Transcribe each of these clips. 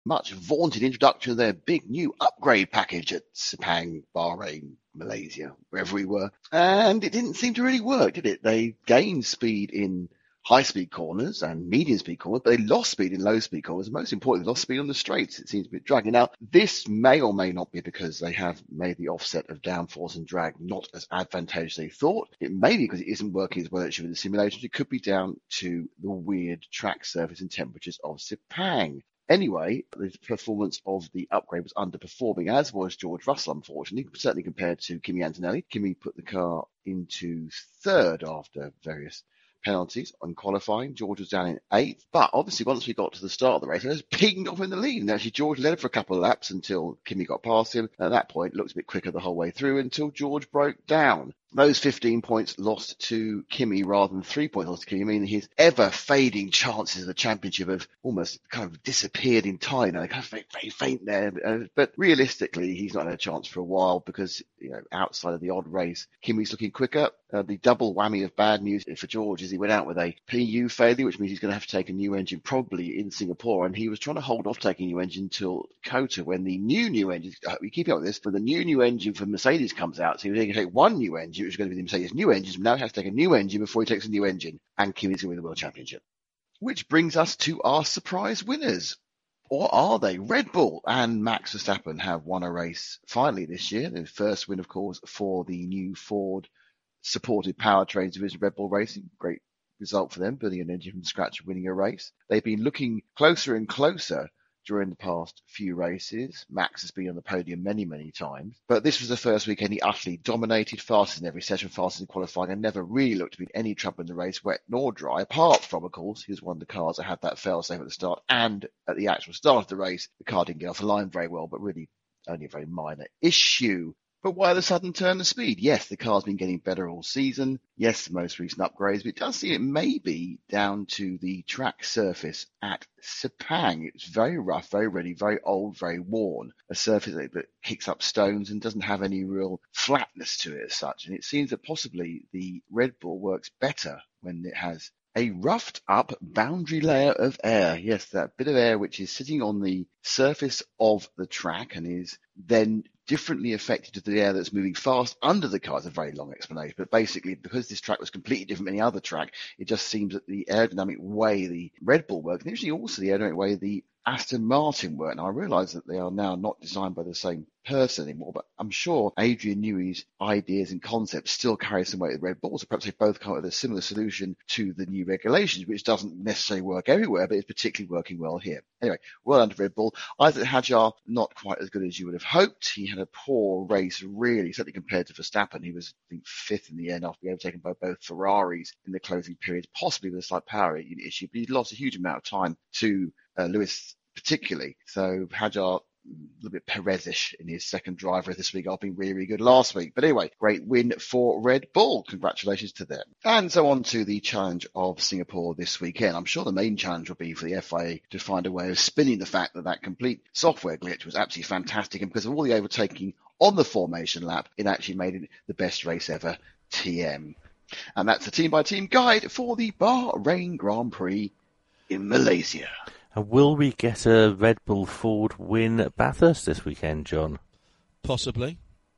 much vaunted introduction of their big new upgrade package at Sepang, Bahrain, Malaysia, wherever we were. And it didn't seem to really work, did it? They gained speed in high-speed corners and medium-speed corners, but they lost speed in low-speed corners. And most importantly, they lost speed on the straights. It seems a bit dragging. Now, this may or may not be because they have made the offset of downforce and drag not as advantageous as they thought. It may be because it isn't working as well as it should in the simulations. It could be down to the weird track surface and temperatures of Sepang. Anyway, the performance of the upgrade was underperforming, as was George Russell, unfortunately, certainly compared to Kimi Antonelli. Kimi put the car into third after various penalties on qualifying. George was down in eighth, but obviously once we got to the start of the race, he was pinged off in the lead. And actually George led for a couple of laps until Kimi got past him. At that point, it looked a bit quicker the whole way through until George broke down. Those 15 points lost to Kimi rather than 3 points lost to Kimi. I mean, his ever-fading chances of the championship have almost kind of disappeared entirely. Now, kind of very, very faint there. But realistically, he's not had a chance for a while because, outside of the odd race, Kimi's looking quicker. The double whammy of bad news for George is he went out with a PU failure, which means he's going to have to take a new engine probably in Singapore. And he was trying to hold off taking a new engine until COTA when the new engine, we keep up with this, when the new engine for Mercedes comes out. So he was going to take one new engine, which was going to be the Mercedes new engines, but now he has to take a new engine before he takes a new engine. And Kimi's going to win the World Championship. Which brings us to our surprise winners. Or are they? Red Bull and Max Verstappen have won a race finally this year. The first win, of course, for the new Ford supported powertrains division Red Bull Racing. Great result for them, building an engine from scratch and winning a race. They've been looking closer and closer during the past few races. Max has been on the podium many, many times. But this was the first weekend he utterly dominated, fastest in every session, fastest in qualifying, and never really looked to be in any trouble in the race, wet nor dry, apart from, of course, he was one of the cars that had that fail-safe at the start, and at the actual start of the race, the car didn't get off the line very well, but really only a very minor issue. But why the sudden turn of speed? Yes, the car's been getting better all season. Yes, the most recent upgrades, but it does seem it may be down to the track surface at Sepang. It's very rough, very ruddy, very old, very worn. A surface that kicks up stones and doesn't have any real flatness to it as such. And it seems that possibly the Red Bull works better when it has a roughed up boundary layer of air. Yes, that bit of air which is sitting on the surface of the track and is then differently affected to the air that's moving fast under the car. It's a very long explanation, but basically because this track was completely different from any other track, it just seems that the aerodynamic way the Red Bull works, and actually also the aerodynamic way the Aston Martin work. Now I realise that they are now not designed by the same person anymore, but I'm sure Adrian Newey's ideas and concepts still carry some weight with Red Bull, so perhaps they both come up with a similar solution to the new regulations, which doesn't necessarily work everywhere, but is particularly working well here. Anyway, well done to Red Bull. Isaac Hadjar, not quite as good as you would have hoped. He had a poor race, really, certainly compared to Verstappen. He was, I think, fifth in the end after being overtaken by both Ferraris in the closing period, possibly with a slight power unit issue, but he lost a huge amount of time to Lewis particularly. So Hadjar, a little bit Perez-ish in his second driver this week after being really, really good last week. But anyway, great win for Red Bull. Congratulations to them. And so on to the challenge of Singapore this weekend. I'm sure the main challenge will be for the FIA to find a way of spinning the fact that that complete software glitch was absolutely fantastic. And because of all the overtaking on the formation lap, it actually made it the best race ever, TM. And that's the team-by-team guide for the Bahrain Grand Prix in Malaysia. And will we get a Red Bull Ford win at Bathurst this weekend, John? Possibly.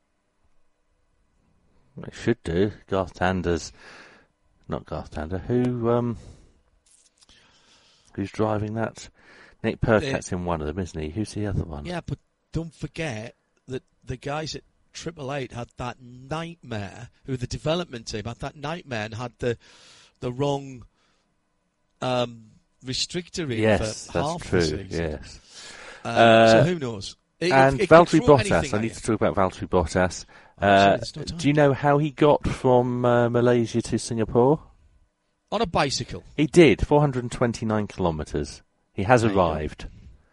It should do. Garth Tander's... Not Garth Tander. Who's driving that? Nick Percat's in one of them, isn't he? Who's the other one? Yeah, but don't forget that the guys at Triple Eight had that nightmare, who the development team had that nightmare and had the wrong... restrictor in for half the season. Yes. So who knows? And Valtteri Bottas, I need to talk about Valtteri Bottas. Do you know how he got from Malaysia to Singapore? On a bicycle. He did, 429 kilometres. He has arrived.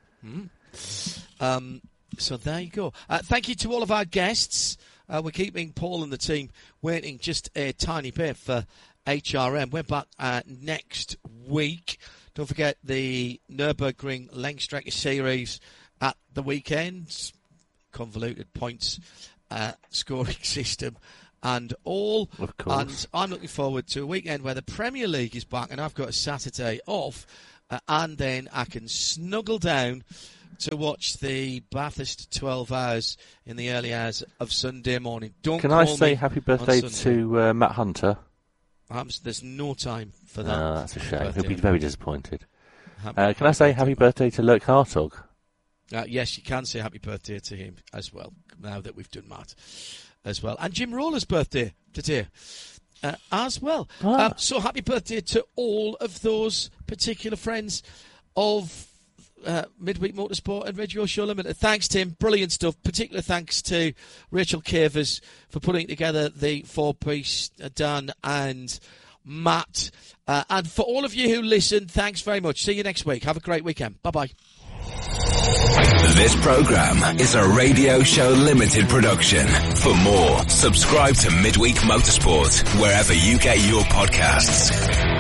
So there you go. Thank you to all of our guests. We're keeping Paul and the team waiting just a tiny bit for HRM. We're back next week. Don't forget the Nürburgring Langstrecke Series at the weekend. Convoluted points scoring system and all. Of course. And I'm looking forward to a weekend where the Premier League is back and I've got a Saturday off. And then I can snuggle down to watch the Bathurst 12 hours in the early hours of Sunday morning. Can I say happy birthday to Matt Hunter? There's no time for that. Oh, that's a shame. He'll be very disappointed. Can I say happy birthday to Lurk Hartog? Yes, you can say happy birthday to him as well, now that we've done Matt as well. And Jim Roller's birthday today as well. So happy birthday to all of those particular friends of Midweek Motorsport and Radio Show Limited. Thanks, Tim. Brilliant stuff. Particular thanks to Rachel Cavers for putting together the four-piece, Dan and Matt. And for all of you who listen, thanks very much. See you next week. Have a great weekend. Bye-bye. This program is a Radio Show Limited production. For more, subscribe to Midweek Motorsport wherever you get your podcasts.